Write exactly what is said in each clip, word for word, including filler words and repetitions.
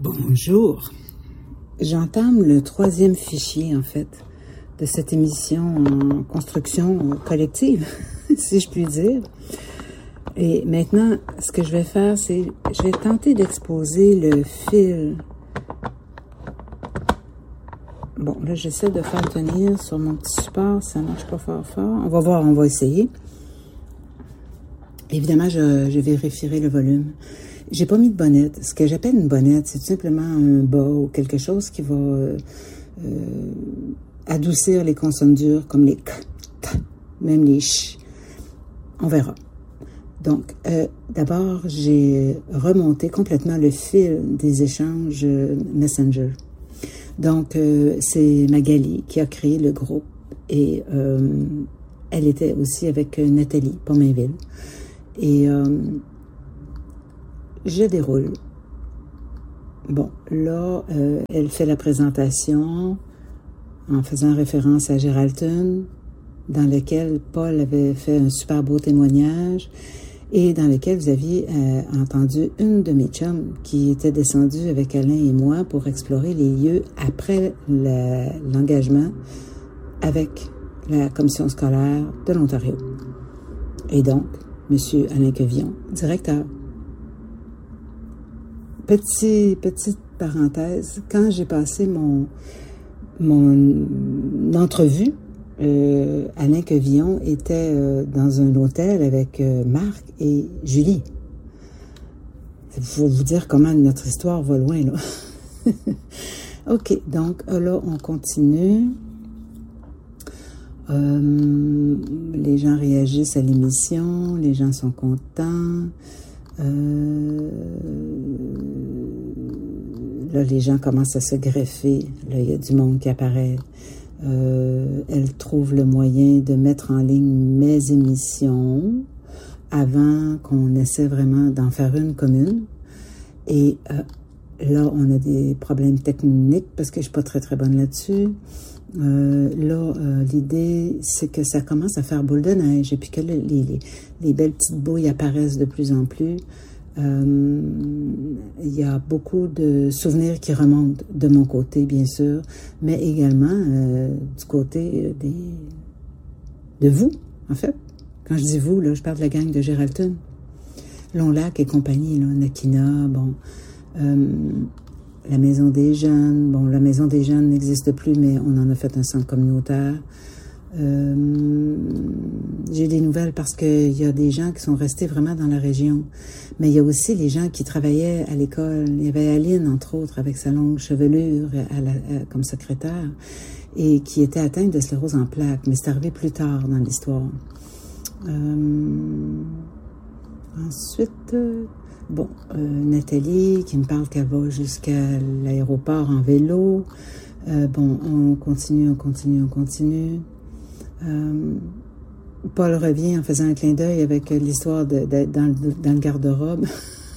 Bonjour. J'entame le troisième fichier, en fait, de cette émission en construction collective, si je puis dire. Et maintenant, ce que je vais faire, c'est, je vais tenter d'exposer le fil. Bon, là, j'essaie de faire tenir sur mon petit support, ça marche pas fort fort. On va voir, on va essayer. Évidemment, je, je vérifierai le volume. J'ai pas mis de bonnette. Ce que j'appelle une bonnette, c'est tout simplement un bas ou quelque chose qui va euh, euh, adoucir les consonnes dures, comme les k, k, même les ch. On verra. Donc, euh, d'abord, j'ai remonté complètement le fil des échanges Messenger. Donc, euh, c'est Magali qui a créé le groupe et euh, elle était aussi avec Nathalie Pomainville. Et euh, je déroule. Bon, là, euh, elle fait la présentation en faisant référence à Geraldton, dans lequel Paul avait fait un super beau témoignage et dans lequel vous aviez euh, entendu une de mes chums qui était descendue avec Alain et moi pour explorer les lieux après la, l'engagement avec la commission scolaire de l'Ontario. Et donc, M. Alain Quevillon, directeur. Petit, petite parenthèse, quand j'ai passé mon, mon entrevue, euh, Alain Quevillon était euh, dans un hôtel avec euh, Marc et Julie. Il faut vous dire comment notre histoire va loin, là. OK, donc là, on continue. Euh, les gens réagissent à l'émission, les gens sont contents. Euh, là, les gens commencent à se greffer. Là, il y a du monde qui apparaît. Euh, elle trouve le moyen de mettre en ligne mes émissions avant qu'on essaie vraiment d'en faire une commune. Et euh, là, on a des problèmes techniques parce que je suis pas très, très bonne là-dessus. Euh, là, euh, l'idée, c'est que ça commence à faire boule de neige et puis que le, les, les, les belles petites bouilles apparaissent de plus en plus. Euh, il y a beaucoup de souvenirs qui remontent de mon côté, bien sûr, mais également euh, du côté des, de vous, en fait. Quand je dis vous, là, je parle de la gang de Geraldton. Longlac et compagnie, là, Nakina, bon... Euh, la Maison des Jeunes. Bon, la Maison des Jeunes n'existe plus, mais on en a fait un centre communautaire. Euh, j'ai des nouvelles parce qu'il y a des gens qui sont restés vraiment dans la région. Mais il y a aussi les gens qui travaillaient à l'école. Il y avait Aline, entre autres, avec sa longue chevelure à la, à, comme secrétaire, et qui était atteinte de sclérose en plaques. Mais c'est arrivé plus tard dans l'histoire. Euh, ensuite... Euh, Bon, euh, Nathalie qui me parle qu'elle va jusqu'à l'aéroport en vélo. Euh, bon, on continue, on continue, on continue. Euh, Paul revient en faisant un clin d'œil avec l'histoire de, de, dans, le, dans le garde-robe.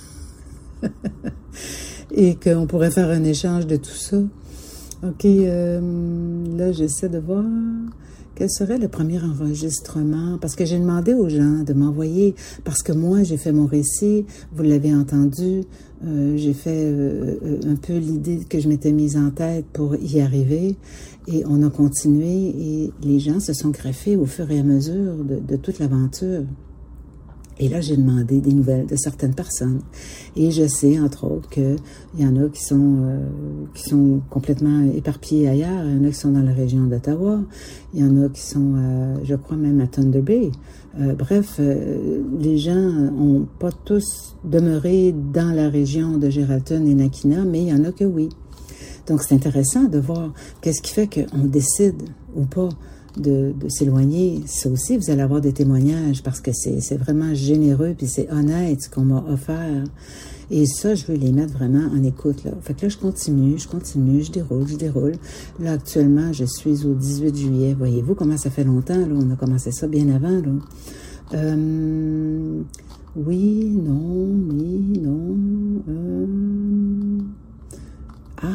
Et qu'on pourrait faire un échange de tout ça. OK, euh, là, j'essaie de voir... Quel serait le premier enregistrement? Parce que j'ai demandé aux gens de m'envoyer, parce que moi, j'ai fait mon récit, vous l'avez entendu, euh, j'ai fait euh, un peu l'idée que je m'étais mise en tête pour y arriver, et on a continué, et les gens se sont greffés au fur et à mesure de, de toute l'aventure. Et là, j'ai demandé des nouvelles de certaines personnes. Et je sais, entre autres, qu'il y en a qui sont euh, qui sont complètement éparpillés ailleurs. Il y en a qui sont dans la région d'Ottawa. Il y en a qui sont, euh, je crois, même à Thunder Bay. Euh, bref, euh, les gens n'ont pas tous demeuré dans la région de Geraldton et Nakina, mais il y en a que oui. Donc, c'est intéressant de voir qu'est-ce qui fait qu'on décide ou pas de, de s'éloigner. Ça aussi, vous allez avoir des témoignages parce que c'est, c'est vraiment généreux puis c'est honnête ce qu'on m'a offert. Et ça, je veux les mettre vraiment en écoute, là. Fait que là, je continue, je continue, je déroule, je déroule. Là, actuellement, je suis au dix-huit juillet. Voyez-vous comment ça fait longtemps, là? On a commencé ça bien avant, là. Euh, oui, non, oui, non. Euh, ah,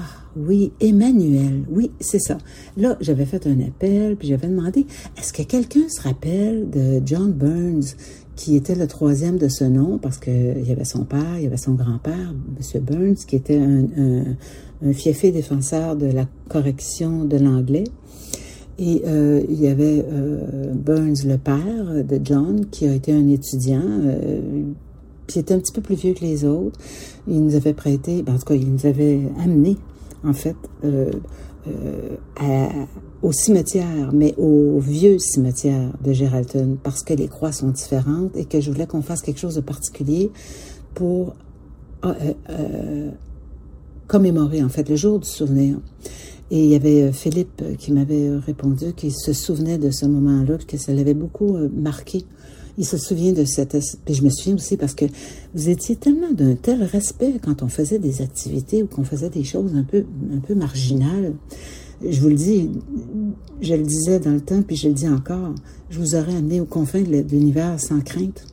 oui, Emmanuel, oui, c'est ça. Là, j'avais fait un appel, puis j'avais demandé, est-ce que quelqu'un se rappelle de John Burns, qui était le troisième de ce nom, parce qu'il y avait son père, il y avait son grand-père, M. Burns, qui était un, un, un fiefé défenseur de la correction de l'anglais. Et euh, il y avait euh, Burns, le père de John, qui a été un étudiant, euh, puis il était un petit peu plus vieux que les autres. Il nous avait prêté, ben, en tout cas, il nous avait amené, en fait, euh, euh, à, au cimetière, mais au vieux cimetière de Geraldton, parce que les croix sont différentes et que je voulais qu'on fasse quelque chose de particulier pour euh, euh, commémorer, en fait, le jour du souvenir. Et il y avait Philippe qui m'avait répondu qu'il se souvenait de ce moment-là, que ça l'avait beaucoup marqué. Il se souvient de cette... Puis je me souviens aussi parce que vous étiez tellement d'un tel respect quand on faisait des activités ou qu'on faisait des choses un peu, un peu marginales. Je vous le dis, je le disais dans le temps, puis je le dis encore, je vous aurais amené aux confins de l'univers sans crainte.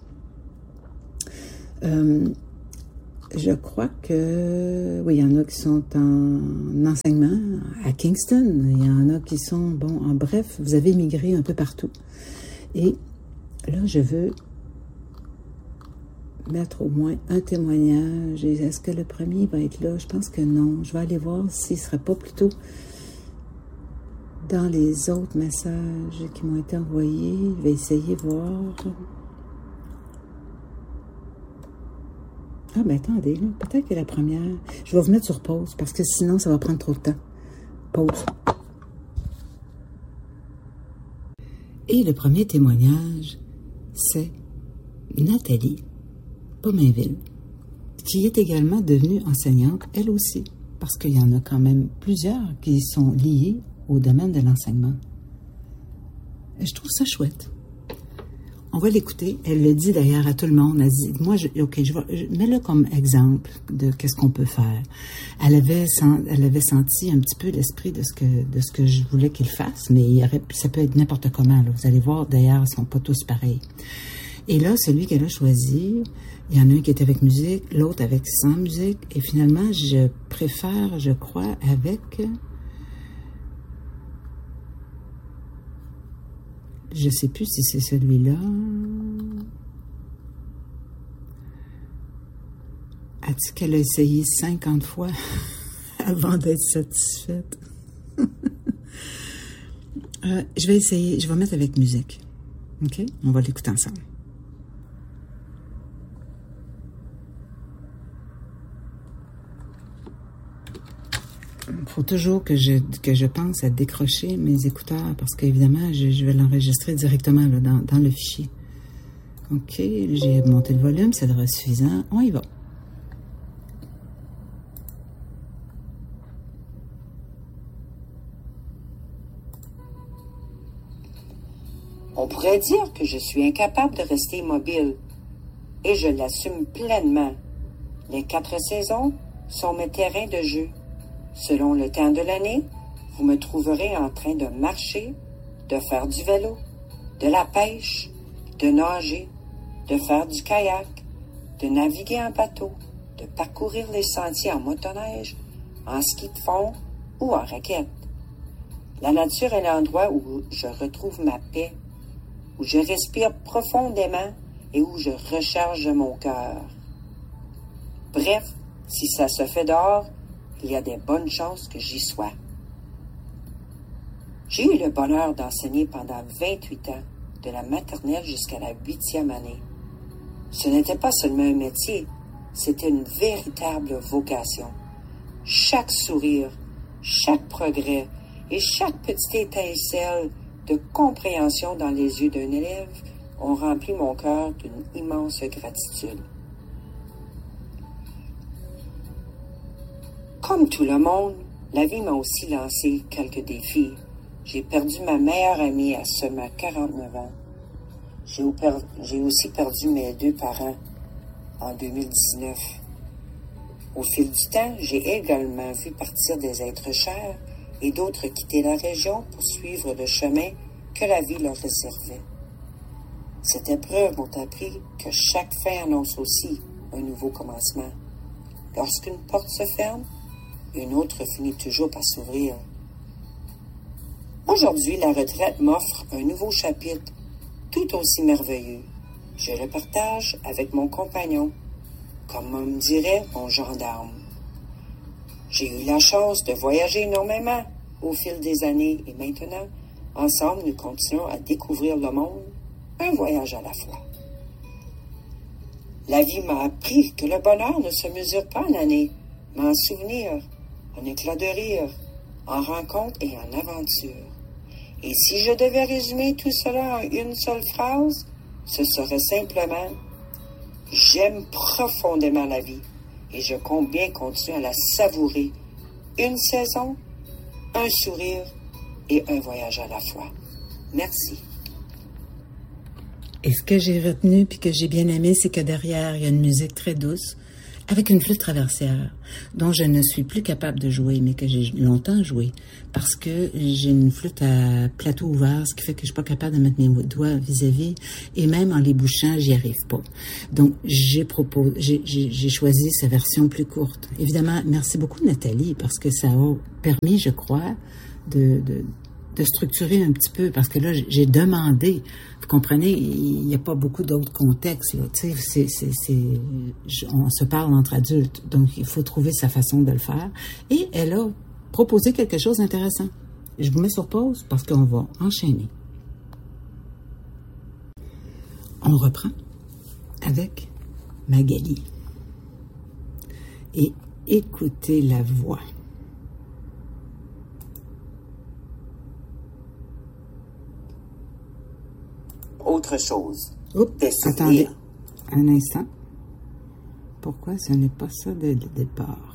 Euh, je crois que, oui, il y en a qui sont en enseignement à Kingston, il y en a qui sont, bon, en bref, vous avez migré un peu partout. Et là, je veux mettre au moins un témoignage. Est-ce que le premier va être là? Je pense que non. Je vais aller voir s'il ne serait pas plutôt dans les autres messages qui m'ont été envoyés. Je vais essayer de voir. Ah, ben attendez, là. Peut-être que la première... Je vais vous mettre sur pause, parce que sinon, ça va prendre trop de temps. Pause. Et le premier témoignage, c'est Nathalie Pomainville, qui est également devenue enseignante, elle aussi, parce qu'il y en a quand même plusieurs qui sont liés au domaine de l'enseignement. Et je trouve ça chouette. On va l'écouter. Elle le dit d'ailleurs à tout le monde. Elle dit, moi, je, ok, je, vais, je mets-le comme exemple de qu'est-ce qu'on peut faire. Elle avait, sen, elle avait senti un petit peu l'esprit de ce que de ce que je voulais qu'il fasse, mais il y aurait, ça peut être n'importe comment. Là. Vous allez voir, d'ailleurs, ils sont pas tous pareils. Et là, celui qu'elle a choisi, il y en a un qui est avec musique, l'autre avec sans musique, et finalement, je préfère, je crois, avec... Je ne sais plus si c'est celui-là. Elle dit qu'elle a essayé cinquante fois avant d'être satisfaite. euh, je vais essayer, je vais mettre avec musique. OK? On va l'écouter ensemble. Il faut toujours que je, que je pense à décrocher mes écouteurs parce qu'évidemment, je, je vais l'enregistrer directement là, dans, dans le fichier. OK, j'ai monté le volume, ça devrait être suffisant. On y va. On pourrait dire que je suis incapable de rester immobile et je l'assume pleinement. Les quatre saisons sont mes terrains de jeu. Selon le temps de l'année, vous me trouverez en train de marcher, de faire du vélo, de la pêche, de nager, de faire du kayak, de naviguer en bateau, de parcourir les sentiers en motoneige, en ski de fond ou en raquette. La nature est l'endroit où je retrouve ma paix, où je respire profondément et où je recharge mon cœur. Bref, si ça se fait dehors, il y a des bonnes chances que j'y sois. J'ai eu le bonheur d'enseigner pendant vingt-huit ans, de la maternelle jusqu'à la huitième année. Ce n'était pas seulement un métier, c'était une véritable vocation. Chaque sourire, chaque progrès et chaque petite étincelle de compréhension dans les yeux d'un élève ont rempli mon cœur d'une immense gratitude. Comme tout le monde, la vie m'a aussi lancé quelques défis. J'ai perdu ma meilleure amie à seulement quarante-neuf ans. J'ai, per- j'ai aussi perdu mes deux parents en deux mille dix-neuf. Au fil du temps, j'ai également vu partir des êtres chers et d'autres quitter la région pour suivre le chemin que la vie leur réservait. Cette épreuve m'a appris que chaque fin annonce aussi un nouveau commencement. Lorsqu'une porte se ferme, une autre finit toujours par s'ouvrir. Aujourd'hui, la retraite m'offre un nouveau chapitre tout aussi merveilleux. Je le partage avec mon compagnon, comme on me dirait mon gendarme. J'ai eu la chance de voyager énormément au fil des années et maintenant, ensemble, nous continuons à découvrir le monde, un voyage à la fois. La vie m'a appris que le bonheur ne se mesure pas en années, mais en souvenirs, en éclats de rire, en rencontres et en aventures. Et si je devais résumer tout cela en une seule phrase, ce serait simplement « J'aime profondément la vie et je compte bien continuer à la savourer. Une saison, un sourire et un voyage à la fois. » Merci. Et ce que j'ai retenu puis que j'ai bien aimé, c'est que derrière, il y a une musique très douce avec une flûte traversière dont je ne suis plus capable de jouer, mais que j'ai longtemps joué parce que j'ai une flûte à plateau ouvert, ce qui fait que je suis pas capable de mettre mes doigts vis-à-vis et même en les bouchant, j'y arrive pas. Donc, j'ai proposé, j'ai, j'ai, j'ai choisi sa version plus courte. Évidemment, merci beaucoup Nathalie parce que ça a permis, je crois, de... de de structurer un petit peu, parce que là, j'ai demandé, vous comprenez, il n'y a pas beaucoup d'autres contextes, là, tu sais, c'est, c'est, c'est, on se parle entre adultes, donc il faut trouver sa façon de le faire, et elle a proposé quelque chose d'intéressant. Je vous mets sur pause, parce qu'on va enchaîner. On reprend avec Magali. Et écoutez la voix. Autre chose. Oups, attendez un instant. Pourquoi ce n'est pas ça dès le départ?